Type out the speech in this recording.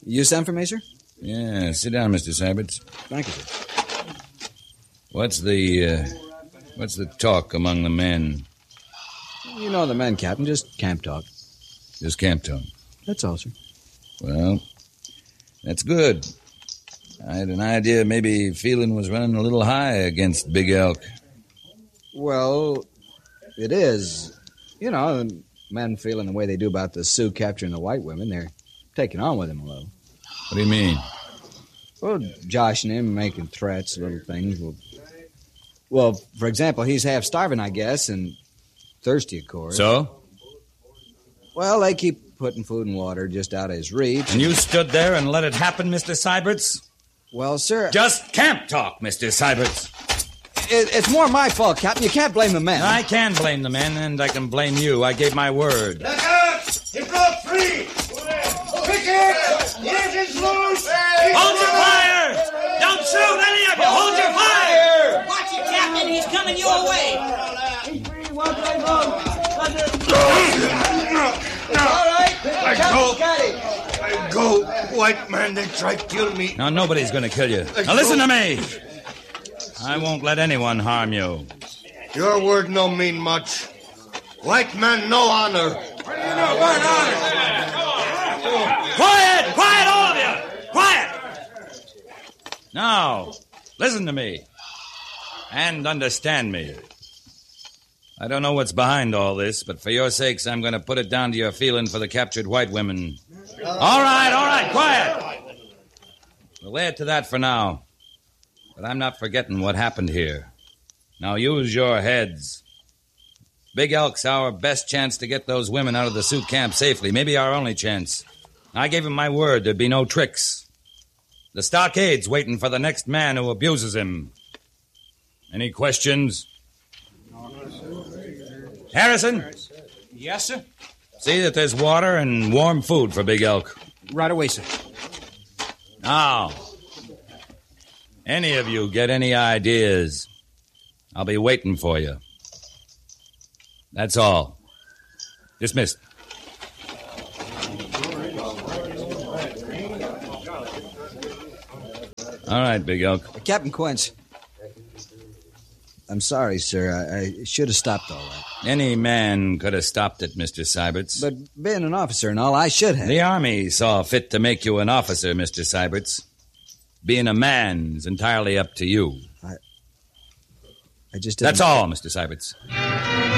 You sent for me, sir? Yeah, sit down, Mr. Syberts. Thank you, sir. What's the talk among the men? You know the men, Captain. Just camp talk. Just camp talk. That's all, sir. Well, that's good. I had an idea maybe feeling was running a little high against Big Elk. Well, it is. You know, men feeling the way they do about the Sioux capturing the white women, they're taking on with him a little. What do you mean? Well, joshing him, making threats, little things. Well, for example, he's half starving, I guess, and thirsty, of course. So? Well, they keep putting food and water just out of his reach. And you stood there and let it happen, Mr. Syberts? Well, sir... Just camp talk, Mr. Syberts. It's more my fault, Captain. You can't blame the men. I can blame the men, and I can blame you. I gave my word. Look out! He broke free! Picket! It is loose! Hold your fire! Don't shoot, any of you! Hold your fire! Watch it, Captain. He's coming your way. Let go! White man, they try to kill me. Now, nobody's going to kill you. Now, listen to me. I won't let anyone harm you. Your word no mean much. White man, no honor. Quiet! Quiet, all of you! Quiet! Now, listen to me. And understand me. I don't know what's behind all this, but for your sakes, I'm going to put it down to your feeling for the captured white women. All right, quiet! We'll lay it to that for now. But I'm not forgetting what happened here. Now use your heads. Big Elk's our best chance to get those women out of the Sioux camp safely. Maybe our only chance. I gave him my word there'd be no tricks. The stockade's waiting for the next man who abuses him. Any questions? Harrison? Yes, sir? See that there's water and warm food for Big Elk. Right away, sir. Now, any of you get any ideas, I'll be waiting for you. That's all. Dismissed. All right, Big Elk. Captain Quince. I'm sorry, sir. I should have stopped all that. Any man could have stopped it, Mr. Syberts. But being an officer and all, I should have. The Army saw fit to make you an officer, Mr. Syberts. Being a man's entirely up to you. I just didn't... That's all, Mr. Syberts.